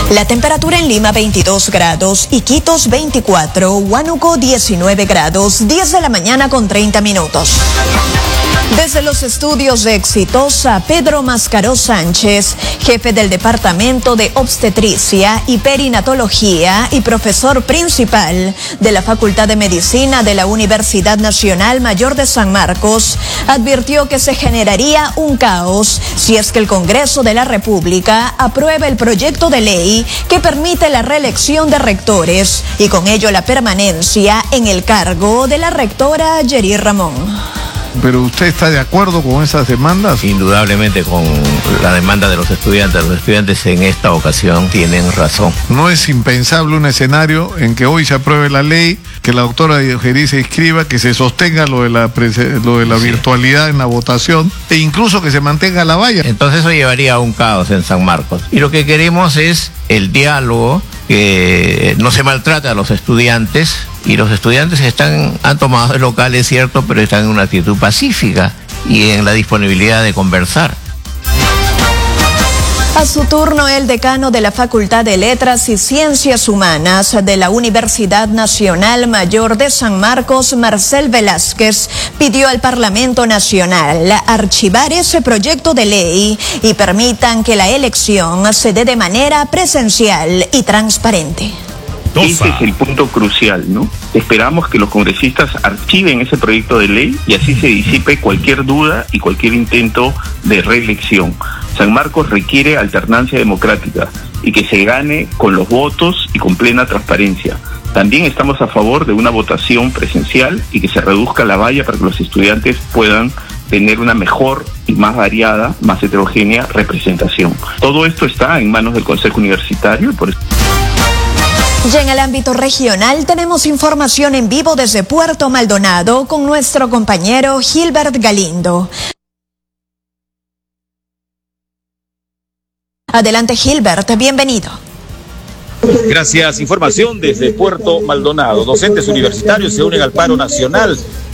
La temperatura en Lima 22 grados, Iquitos 24, Huánuco 19 grados, 10 de la mañana con 30 minutos. Desde los estudios de Exitosa, Pedro Mascaró Sánchez, jefe del Departamento de Obstetricia y Perinatología y profesor principal de la Facultad de Medicina de la Universidad Nacional Mayor de San Marcos, advirtió que se generaría un caos si es que el Congreso de la República aprueba el proyecto de ley que permite la reelección de rectores y con ello la permanencia en el cargo de la rectora Yeri Ramón. ¿Pero usted está de acuerdo con esas demandas? Indudablemente con la demanda de los estudiantes. Los estudiantes en esta ocasión tienen razón. ¿No es impensable un escenario en que hoy se apruebe la ley, que la doctora Yeri se inscriba, que se sostenga lo de la virtualidad en la votación e incluso que se mantenga la valla? Entonces eso llevaría a un caos en San Marcos. Y lo que queremos es el diálogo, que no se maltrate a los estudiantes, y los estudiantes han tomado el local, es cierto, pero están en una actitud pacífica y en la disponibilidad de conversar. A su turno, el decano de la Facultad de Letras y Ciencias Humanas de la Universidad Nacional Mayor de San Marcos, Marcel Velázquez, pidió al Parlamento Nacional archivar ese proyecto de ley y permitan que la elección se dé de manera presencial y transparente. Ese es el punto crucial, ¿no? Esperamos que los congresistas archiven ese proyecto de ley y así se disipe cualquier duda y cualquier intento de reelección. San Marcos requiere alternancia democrática y que se gane con los votos y con plena transparencia. También estamos a favor de una votación presencial y que se reduzca la valla para que los estudiantes puedan tener una mejor y más variada, más heterogénea representación. Todo esto está en manos del Consejo Universitario y por eso... Y en el ámbito regional tenemos información en vivo desde Puerto Maldonado con nuestro compañero Gilbert Galindo. Adelante, Gilbert, bienvenido. Gracias. Información desde Puerto Maldonado. Docentes universitarios se unen al paro nacional